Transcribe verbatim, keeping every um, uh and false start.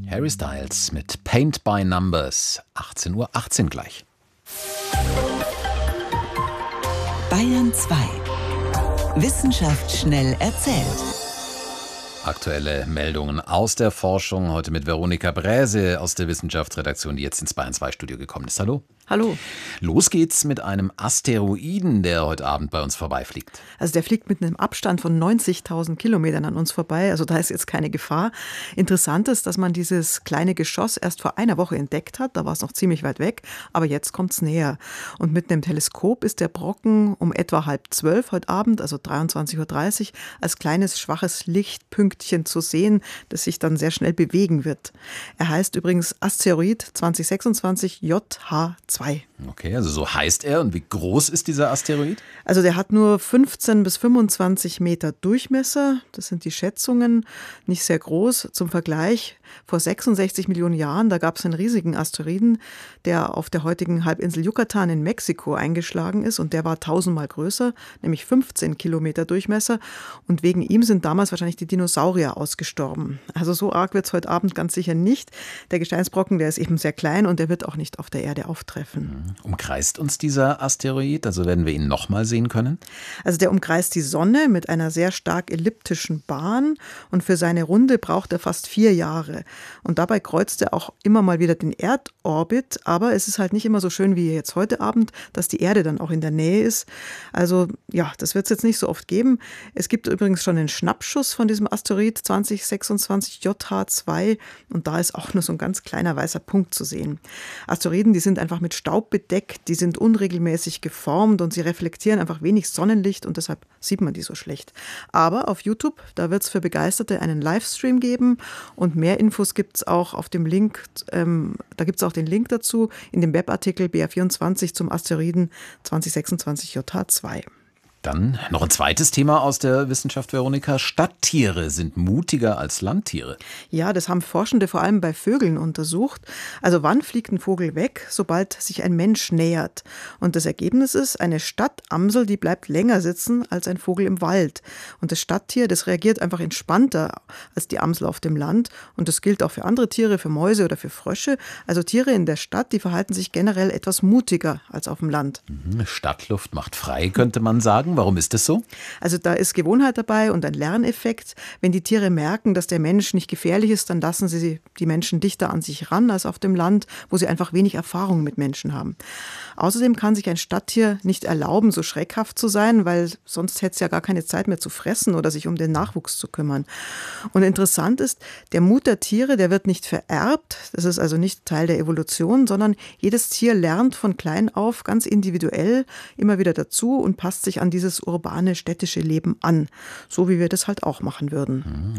Harry Styles mit Paint by Numbers. achtzehn Uhr achtzehn gleich. Bayern zwei. Wissenschaft schnell erzählt. Aktuelle Meldungen aus der Forschung. Heute mit Veronika Bräse aus der Wissenschaftsredaktion, die jetzt ins Bayern zwei Studio gekommen ist. Hallo. Hallo. Los geht's mit einem Asteroiden, der heute Abend bei uns vorbeifliegt. Also der fliegt mit einem Abstand von neunzigtausend Kilometern an uns vorbei. Also da ist jetzt keine Gefahr. Interessant ist, dass man dieses kleine Geschoss erst vor einer Woche entdeckt hat. Da war es noch ziemlich weit weg. Aber jetzt kommt es näher. Und mit einem Teleskop ist der Brocken um etwa halb zwölf heute Abend, also dreiundzwanzig Uhr dreißig, als kleines, schwaches Lichtpünktchen zu sehen, das sich dann sehr schnell bewegen wird. Er heißt übrigens Asteroid zwanzig sechsundzwanzig J H zwei. Okay, also so heißt er. Und wie groß ist dieser Asteroid? Also der hat nur fünfzehn bis fünfundzwanzig Meter Durchmesser. Das sind die Schätzungen. Nicht sehr groß. Zum Vergleich, vor sechsundsechzig Millionen Jahren, da gab es einen riesigen Asteroiden, der auf der heutigen Halbinsel Yucatan in Mexiko eingeschlagen ist. Und der war tausendmal größer, nämlich fünfzehn Kilometer Durchmesser. Und wegen ihm sind damals wahrscheinlich die Dinosaurier ausgestorben. Also so arg wird es heute Abend ganz sicher nicht. Der Gesteinsbrocken, der ist eben sehr klein und der wird auch nicht auf der Erde auftreffen. Umkreist uns dieser Asteroid? Also werden wir ihn nochmal sehen können? Also der umkreist die Sonne mit einer sehr stark elliptischen Bahn und für seine Runde braucht er fast vier Jahre. Und dabei kreuzt er auch immer mal wieder den Erdorbit, aber es ist halt nicht immer so schön wie jetzt heute Abend, dass die Erde dann auch in der Nähe ist. Also ja, das wird es jetzt nicht so oft geben. Es gibt übrigens schon einen Schnappschuss von diesem Asteroid zwanzig sechsundzwanzig J H zwei und da ist auch nur so ein ganz kleiner weißer Punkt zu sehen. Asteroiden, die sind einfach mit Staub bedeckt, die sind unregelmäßig geformt und sie reflektieren einfach wenig Sonnenlicht und deshalb sieht man die so schlecht. Aber auf YouTube, da wird es für Begeisterte einen Livestream geben und mehr Infos gibt es auch auf dem Link, ähm, da gibt es auch den Link dazu in dem Webartikel B R vierundzwanzig zum Asteroiden zwanzig sechsundzwanzig J H zwei. Dann noch ein zweites Thema aus der Wissenschaft, Veronika. Stadttiere sind mutiger als Landtiere. Ja, das haben Forschende vor allem bei Vögeln untersucht. Also wann fliegt ein Vogel weg, sobald sich ein Mensch nähert? Und das Ergebnis ist, eine Stadtamsel, die bleibt länger sitzen als ein Vogel im Wald. Und das Stadttier, das reagiert einfach entspannter als die Amsel auf dem Land. Und das gilt auch für andere Tiere, für Mäuse oder für Frösche. Also Tiere in der Stadt, die verhalten sich generell etwas mutiger als auf dem Land. Stadtluft macht frei, könnte man sagen. Warum ist das so? Also da ist Gewohnheit dabei und ein Lerneffekt. Wenn die Tiere merken, dass der Mensch nicht gefährlich ist, dann lassen sie die Menschen dichter an sich ran als auf dem Land, wo sie einfach wenig Erfahrung mit Menschen haben. Außerdem kann sich ein Stadttier nicht erlauben, so schreckhaft zu sein, weil sonst hätte es ja gar keine Zeit mehr zu fressen oder sich um den Nachwuchs zu kümmern. Und interessant ist, der Mut der Tiere, der wird nicht vererbt. Das ist also nicht Teil der Evolution, sondern jedes Tier lernt von klein auf ganz individuell immer wieder dazu und passt sich an dieses urbane, städtische Leben an. So wie wir das halt auch machen würden.